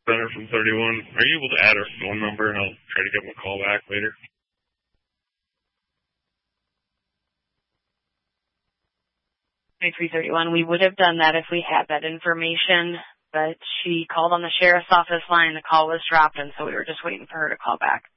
Center from 31. Are you able to add her phone number, and I'll try to give him a call back later? Hey, 331. We would have done that if we had that information, but she called on the sheriff's office line. The call was dropped, and so we were just waiting for her to call back.